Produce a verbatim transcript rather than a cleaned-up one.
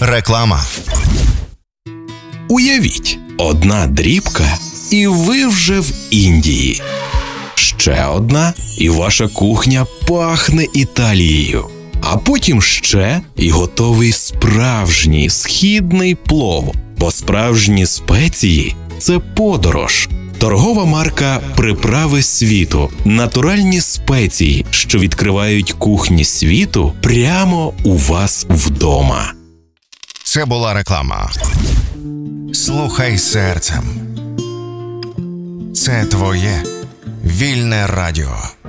Реклама. Уявіть, одна дрібка, і ви вже в Індії. Ще одна, і ваша кухня пахне Італією. А потім ще, і готовий справжній східний плов. Бо справжні спеції – це подорож. Торгова марка «Приправи світу» – натуральні спеції, що відкривають кухні світу прямо у вас вдома. Це була реклама. Слухай серцем. Це твоє вільне радіо.